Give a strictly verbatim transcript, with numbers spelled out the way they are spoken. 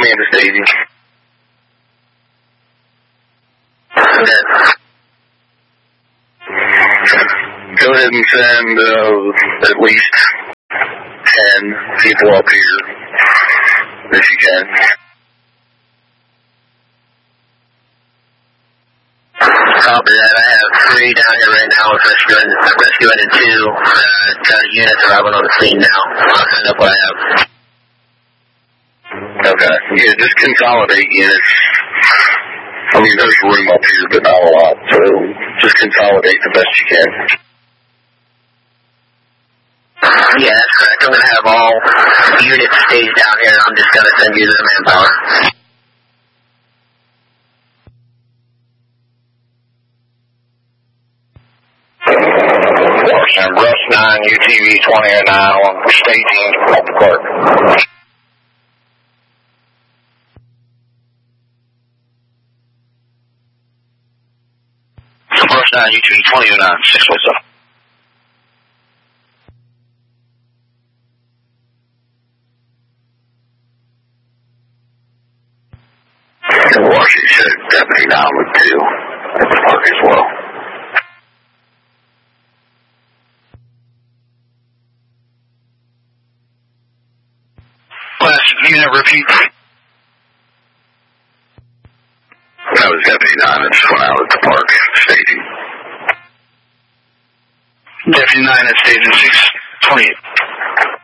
Commander staging. Dead. Go ahead and send uh, at least ten people up here, if you can. Copy that. I have three down here right now with rescuing, rescuing two. Uh, got units arriving on the scene now. I'll send up what I have. Okay. Yeah, just consolidate units. I mean, there's room up here, but not a lot, so just consolidate the best you can. Yeah, that's correct. I'm going to have all units staged down here. I'm just going to send you the manpower. And Russ nine, U T V twenty oh nine on staging at the court. Russ nine, U T V twenty oh nine, six what's up? And Washington should Deputy nine with two at the park as well. Last unit, repeat. That was Deputy nine, I just went out at the park, staging. Deputy nine at staging six twenty-eight.